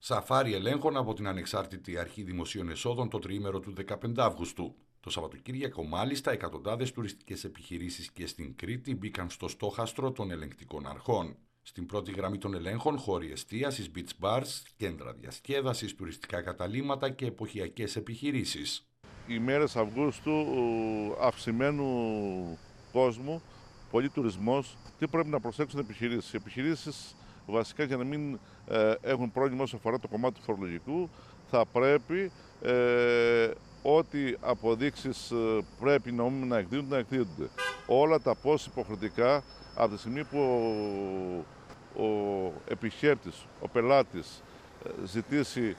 Σαφάρι ελέγχων από την Ανεξάρτητη Αρχή Δημοσίων Εσόδων το τριήμερο του 15 Αυγούστου. Το Σαββατοκύριακο, μάλιστα, εκατοντάδες τουριστικές επιχειρήσεις και στην Κρήτη μπήκαν στο στόχαστρο των ελεγκτικών αρχών. Στην πρώτη γραμμή των ελέγχων, χώροι εστίασης, beach bars, κέντρα διασκέδασης, τουριστικά καταλύματα και εποχιακές επιχειρήσεις. Οι μέρες Αυγούστου αυξημένου κόσμου, πολύ τουρισμός. Τι πρέπει να προσέξουν οι επιχειρήσεις? Οι επιχειρήσεις βασικά για να μην έχουν πρόβλημα όσο αφορά το κομμάτι του φορολογικού, θα πρέπει ό,τι αποδείξεις πρέπει να εκδίδονται, να εκδίδονται. Όλα τα πώς υποχρεωτικά από τη στιγμή που ο επιχειρητής, ο πελάτης ζητήσει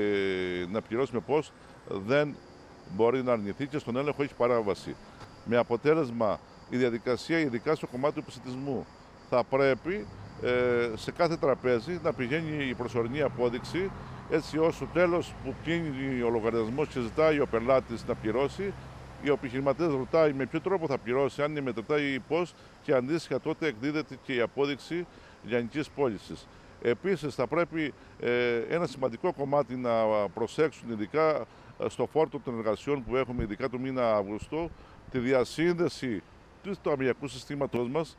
να πληρώσει με πώς, δεν μπορεί να αρνηθεί και στον έλεγχο έχει παράβαση. Με αποτέλεσμα η διαδικασία, ειδικά στο κομμάτι του επισιτισμού, θα πρέπει σε κάθε τραπέζι να πηγαίνει η προσωρινή απόδειξη, έτσι ώστε στο τέλος που κλείνει ο λογαριασμός και ζητάει ο πελάτης να πληρώσει, ο επιχειρηματίας ρωτάει με ποιο τρόπο θα πληρώσει, αν είναι μετρητά ή πώς, και αντίστοιχα τότε εκδίδεται και η απόδειξη λιανικής πώλησης. Επίσης θα πρέπει ένα σημαντικό κομμάτι να προσέξουν, ειδικά στο φόρτο των εργασιών που έχουμε, ειδικά το μήνα Αυγούστου, τη διασύνδεση του ταμιακού συστήματος μας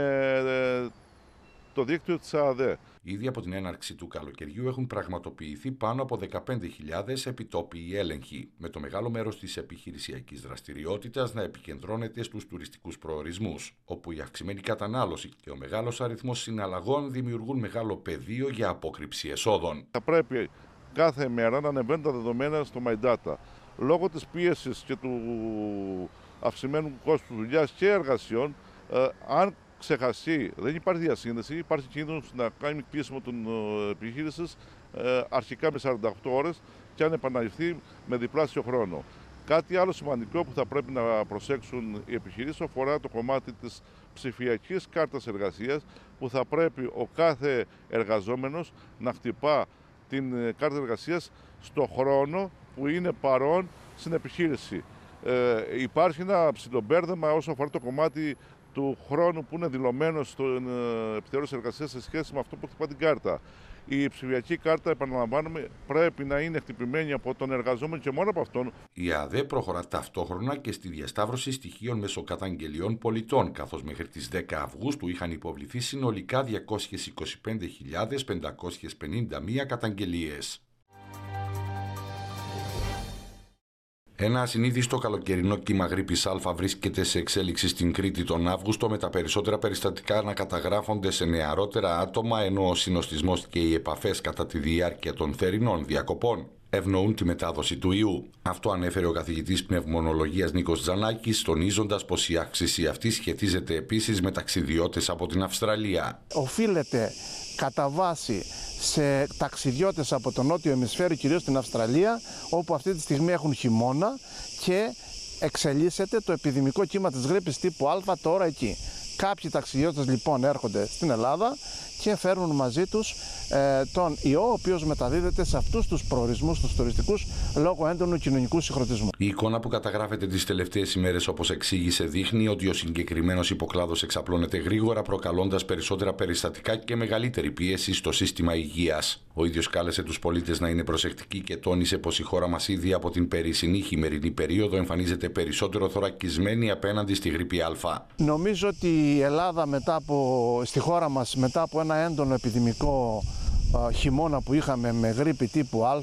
με το δίκτυο της ΑΔΕ. Ήδη από την έναρξη του καλοκαιριού έχουν πραγματοποιηθεί πάνω από 15.000 επιτόπιοι έλεγχοι, με το μεγάλο μέρος της επιχειρησιακής δραστηριότητας να επικεντρώνεται στους τουριστικούς προορισμούς, όπου η αυξημένη κατανάλωση και ο μεγάλος αριθμός συναλλαγών δημιουργούν μεγάλο πεδίο για απόκρυψη εσόδων. Θα πρέπει κάθε μέρα να ανεβαίνουν τα δεδομένα στο My Data. Λόγω της πίεσης και του αυξημένου κόστου δουλειάς και εργασιών, αν ξεχαστεί, δεν υπάρχει διασύνδεση, υπάρχει κίνδυνος να κάνει κλείσιμο των επιχείρησης αρχικά με 48 ώρες και αν επαναληφθεί με διπλάσιο χρόνο. Κάτι άλλο σημαντικό που θα πρέπει να προσέξουν οι επιχειρήσεις αφορά το κομμάτι της ψηφιακής κάρτας εργασίας, που θα πρέπει ο κάθε εργαζόμενος να χτυπά την κάρτα εργασίας στο χρόνο που είναι παρόν στην επιχείρηση. Υπάρχει ένα ψιλομπέρδεμα όσο αφορά το κομμάτι του χρόνου που είναι δηλωμένο στον επιθεώρηση εργασίας σε σχέση με αυτό που χτυπά την κάρτα. Η ψηφιακή κάρτα, επαναλαμβάνουμε, πρέπει να είναι χτυπημένη από τον εργαζόμενο και μόνο από αυτόν. Η ΑΔΕ προχωρά ταυτόχρονα και στη διασταύρωση στοιχείων μέσω καταγγελιών πολιτών, καθώς μέχρι τις 10 Αυγούστου είχαν υποβληθεί συνολικά 225.551 καταγγελίες. Ένα ασυνήθιστο καλοκαιρινό κύμα γρίπης Α βρίσκεται σε εξέλιξη στην Κρήτη τον Αύγουστο, με τα περισσότερα περιστατικά να καταγράφονται σε νεαρότερα άτομα, ενώ ο συνοστισμός και οι επαφές κατά τη διάρκεια των θερινών διακοπών ευνοούν τη μετάδοση του ιού. Αυτό ανέφερε ο καθηγητής πνευμονολογίας Νίκος Τζανάκης, τονίζοντας πως η αύξηση αυτή σχετίζεται επίσης με ταξιδιώτες από την Αυστραλία. Οφείλεται κατά βάση σε ταξιδιώτες από το νότιο ημισφαίριο, κυρίως στην Αυστραλία, όπου αυτή τη στιγμή έχουν χειμώνα και εξελίσσεται το επιδημικό κύμα της γρίπης τύπου Α τώρα εκεί. Κάποιοι ταξιδιώτες λοιπόν έρχονται στην Ελλάδα και φέρνουν μαζί τους τον ιό, ο οποίος μεταδίδεται σε αυτούς τους προορισμούς, τους τουριστικούς, λόγω έντονου κοινωνικού συγχρονισμού. Η εικόνα που καταγράφεται τις τελευταίες ημέρες, όπως εξήγησε, δείχνει ότι ο συγκεκριμένος υποκλάδος εξαπλώνεται γρήγορα, προκαλώντας περισσότερα περιστατικά και μεγαλύτερη πίεση στο σύστημα υγείας. Ο ίδιος κάλεσε τους πολίτες να είναι προσεκτικοί και τόνισε πως η χώρα μας ήδη από την περσινή χειμερινή περίοδο εμφανίζεται περισσότερο θωρακισμένη απέναντι στη γρίπη Α. Νομίζω ότι η Ελλάδα στη χώρα μας μετά από ένα έντονο επιδημικό χειμώνα που είχαμε με γρίπη τύπου Α,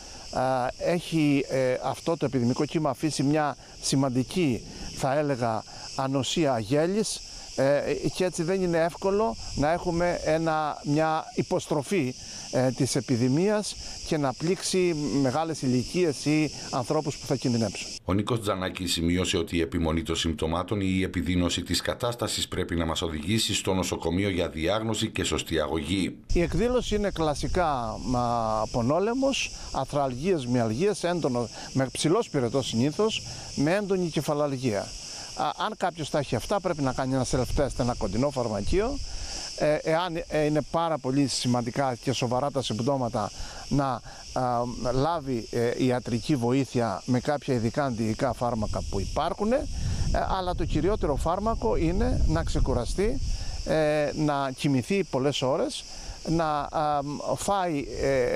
έχει αυτό το επιδημικό κύμα αφήσει μια σημαντική, θα έλεγα, ανοσία γέλης, και έτσι δεν είναι εύκολο να έχουμε μια υποστροφή της επιδημίας και να πλήξει μεγάλες ηλικίες ή ανθρώπους που θα κινδυνεύσουν. Ο Νίκος Τζανάκης σημείωσε ότι η επιμονή των συμπτωμάτων ή η επιδείνωση της κατάστασης πρέπει να μας οδηγήσει στο νοσοκομείο για διάγνωση και σωστή αγωγή. Η εκδήλωση είναι κλασικά πονόλαιμος, αθραλγίες, μυαλγίες, έντονο, με ψηλό πυρετό συνήθως, με έντονη κεφαλαλγία. Αν κάποιος τα έχει αυτά, πρέπει να κάνει ένα self-test, ένα κοντινό φαρμακείο. Εάν είναι πάρα πολύ σημαντικά και σοβαρά τα συμπτώματα, να λάβει ιατρική βοήθεια με κάποια ειδικά αντιϊκά φάρμακα που υπάρχουν, αλλά το κυριότερο φάρμακο είναι να ξεκουραστεί, να κοιμηθεί πολλές ώρες, να φάει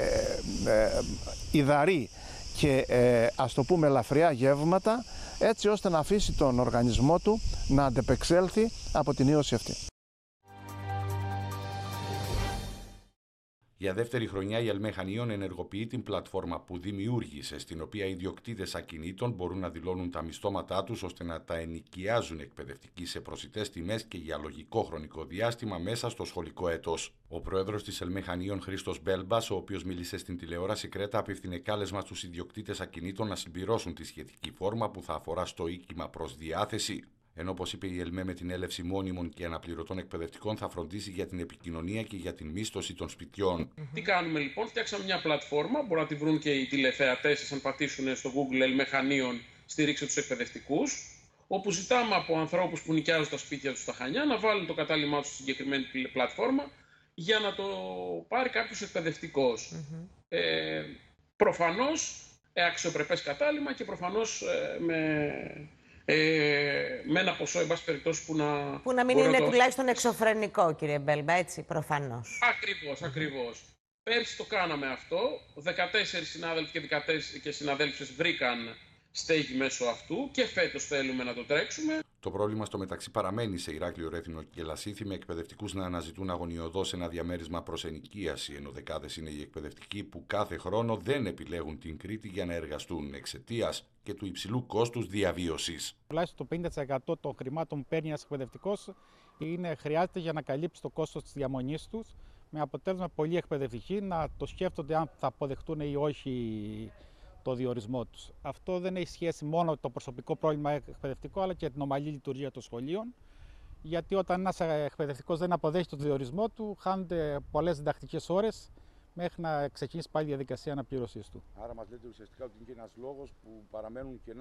υδαρή και ας το πούμε ελαφριά γεύματα, έτσι ώστε να αφήσει τον οργανισμό του να αντεπεξέλθει από την ίωση αυτή. Για δεύτερη χρονιά η ΕΛΜΕ Χανίων ενεργοποιεί την πλατφόρμα που δημιούργησε, στην οποία οι ιδιοκτήτες ακινήτων μπορούν να δηλώνουν τα μισθώματά τους ώστε να τα ενοικιάζουν εκπαιδευτικοί σε προσιτές τιμές και για λογικό χρονικό διάστημα μέσα στο σχολικό έτος. Ο πρόεδρος της ΕΛΜΕ Χανίων, Χρήστος Μπέλμπας, ο οποίος μίλησε στην τηλεόραση Κρέτα, απίφθινε κάλεσμα στους ιδιοκτήτες ακινήτων να συμπληρώσουν τη σχετική φόρμα που θα αφορά στο οίκημα προς διάθεση. Ενώ, όπως είπε η ΕΛΜΕ, με την έλευση μόνιμων και αναπληρωτών εκπαιδευτικών θα φροντίσει για την επικοινωνία και για την μίσθωση των σπιτιών. Τι κάνουμε λοιπόν? Φτιάξαμε μια πλατφόρμα, μπορούν να τη βρουν και οι τηλεθεατές, αν πατήσουν στο Google ΕΛΜΕ Χανίων, στηρίξτε τους εκπαιδευτικούς, όπου ζητάμε από ανθρώπους που νοικιάζουν τα σπίτια τους στα Χανιά να βάλουν το κατάλημά τους στη συγκεκριμένη πλατφόρμα για να το πάρει κάποιος εκπαιδευτικός. Προφανώς αξιοπρεπές κατάλημα και προφανώς με ένα ποσό, εν πάση περιπτώσει, που να μην είναι τουλάχιστον εξωφρενικό, κύριε Μπέλμπα, έτσι, προφανώς. Ακριβώς. Πέρσι το κάναμε αυτό. 14 συνάδελφοι και συναδέλφες βρήκαν στέγη μέσω αυτού και φέτος θέλουμε να το τρέξουμε. Το πρόβλημα στο μεταξύ παραμένει σε Ηράκλειο, Ρέθυμνο και Λασίθι, με εκπαιδευτικούς να αναζητούν αγωνιωδώς ένα διαμέρισμα προς ενοικίαση, ενώ δεκάδες είναι οι εκπαιδευτικοί που κάθε χρόνο δεν επιλέγουν την Κρήτη για να εργαστούν εξαιτίας και του υψηλού κόστους διαβίωσης. Τουλάχιστον το 50% των χρημάτων που παίρνει ένας εκπαιδευτικός χρειάζεται για να καλύψει το κόστος της διαμονής τους, με αποτέλεσμα πολλοί εκπαιδευτικοί να το σκέφτονται αν θα αποδεχτούν ή όχι το διορισμό τους. Αυτό δεν έχει σχέση μόνο με το προσωπικό πρόβλημα εκπαιδευτικό, αλλά και την ομαλή λειτουργία των σχολείων. Γιατί όταν ένας εκπαιδευτικός δεν αποδέχεται το διορισμό του, χάνονται πολλές διδακτικές ώρες μέχρι να ξεκινήσει πάλι η διαδικασία αναπλήρωσής του. Άρα μας λέτε ουσιαστικά ότι είναι και ένας λόγος που παραμένουν κενά